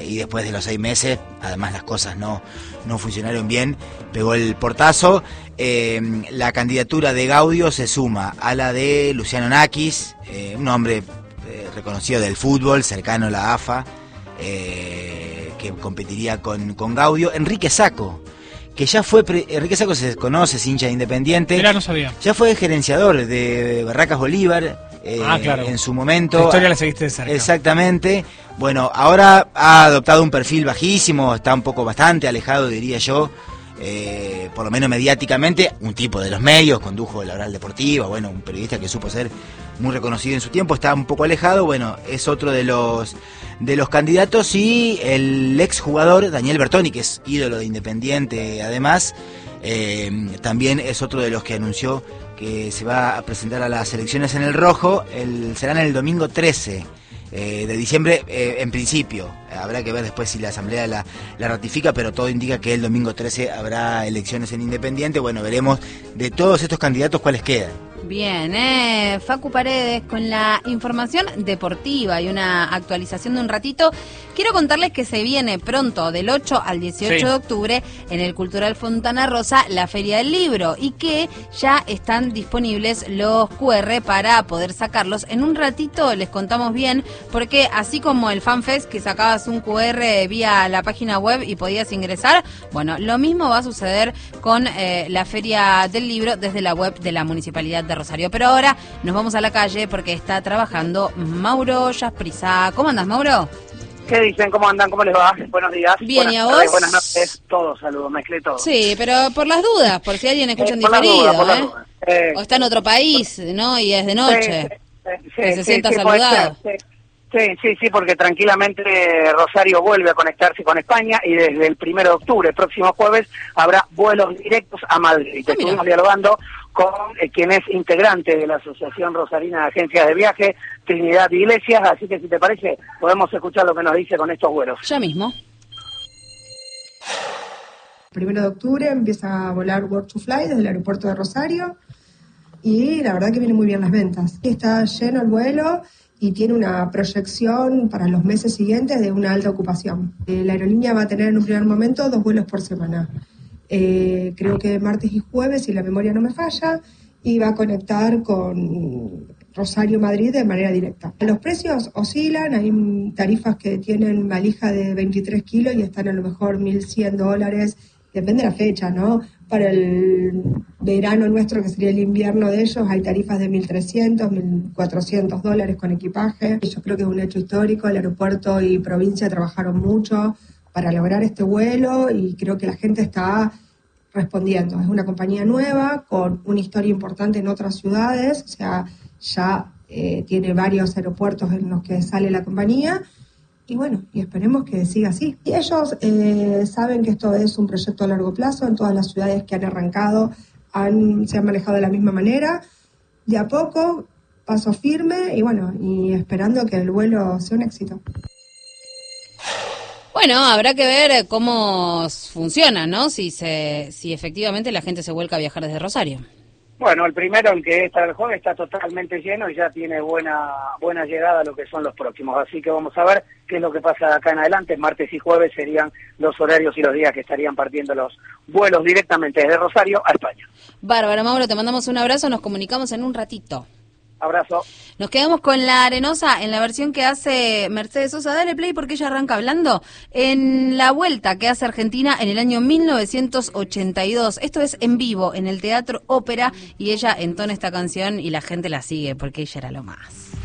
y después de los 6 meses, además las cosas no funcionaron bien, pegó el portazo. La candidatura de Gaudio se suma a la de Luciano Nakis, un hombre reconocido del fútbol, cercano a la AFA, que competiría con Gaudio. Enrique Sacco, que ya fue, Enrique Sacco se conoce, es hincha de Independiente. Mirá, no sabía. Ya fue gerenciador de Barracas Bolívar. Claro. En su momento. La historia la seguiste de cerca. Exactamente. Bueno, ahora ha adoptado un perfil bajísimo, está un poco bastante alejado, diría yo, por lo menos mediáticamente, un tipo de los medios, condujo la Oral Deportiva, bueno, un periodista que supo ser muy reconocido en su tiempo, está un poco alejado, bueno, es otro de los candidatos, y el exjugador Daniel Bertoni, que es ídolo de Independiente además, también es otro de los que anunció que se va a presentar a las elecciones en el Rojo. Serán el domingo 13 de diciembre, en principio. Habrá que ver después si la Asamblea la ratifica, pero todo indica que el domingo 13 habrá elecciones en Independiente. Bueno, veremos de todos estos candidatos cuáles quedan. Bien, Facu Paredes con la información deportiva y una actualización de un ratito. Quiero contarles que se viene pronto, del 8 al 18 de octubre, en el Cultural Fontana Rosa, la Feria del Libro, y que ya están disponibles los QR para poder sacarlos. En un ratito les contamos bien, porque así como el FanFest, que sacabas un QR vía la página web y podías ingresar, bueno, lo mismo va a suceder con la Feria del Libro desde la web de la Municipalidad de Rosario. Pero ahora nos vamos a la calle porque está trabajando Mauro Jasprisa. ¿Cómo andas, Mauro? ¿Qué dicen? ¿Cómo andan? ¿Cómo les va? Buenos días. Bien, buenas ¿y a tardes, vos? Buenas noches. Todos, saludos, mezclé todo. Sí, pero por las dudas, por si alguien escucha en por las diferido, dudas, por las dudas. O está en otro país, ¿no? Y es de noche. Que se sienta puede saludado. ser, sí, porque tranquilamente Rosario vuelve a conectarse con España y desde el 1 de octubre, próximo jueves, habrá vuelos directos a Madrid. Estuvimos dialogando con quien es integrante de la Asociación Rosarina de Agencias de Viaje, Trinidad Iglesias, así que si te parece, podemos escuchar lo que nos dice con estos vuelos. Ya mismo. 1 de octubre empieza a volar World to Fly desde el aeropuerto de Rosario y la verdad que vienen muy bien las ventas. Está lleno el vuelo y tiene una proyección para los meses siguientes de una alta ocupación. La aerolínea va a tener en un primer momento 2 vuelos por semana. Creo que martes y jueves, si la memoria no me falla, y va a conectar con Rosario-Madrid de manera directa. Los precios oscilan, hay tarifas que tienen valija de 23 kilos y están a lo mejor $1.100, depende de la fecha, ¿no? Para el verano nuestro, que sería el invierno de ellos, hay tarifas de $1.300, $1.400 con equipaje. Yo creo que es un hecho histórico, el aeropuerto y provincia trabajaron mucho para lograr este vuelo y creo que la gente está respondiendo. Es una compañía nueva, con una historia importante en otras ciudades, o sea, ya tiene varios aeropuertos en los que sale la compañía, y bueno, y esperemos que siga así. Y ellos saben que esto es un proyecto a largo plazo, en todas las ciudades que han arrancado se han manejado de la misma manera, de a poco, paso firme, y bueno, y esperando que el vuelo sea un éxito. Bueno, habrá que ver cómo funciona, ¿no? Si efectivamente la gente se vuelca a viajar desde Rosario. Bueno, el primero, el que está el jueves, está totalmente lleno y ya tiene buena llegada a lo que son los próximos. Así que vamos a ver qué es lo que pasa de acá en adelante. Martes y jueves serían los horarios y los días que estarían partiendo los vuelos directamente desde Rosario a España. Bárbara, Mauro, te mandamos un abrazo, nos comunicamos en un ratito. Abrazo. Nos quedamos con La Arenosa en la versión que hace Mercedes Sosa. Dale play porque ella arranca hablando en la vuelta que hace Argentina en el año 1982. Esto es en vivo en el Teatro Ópera y ella entona esta canción y la gente la sigue porque ella era lo más.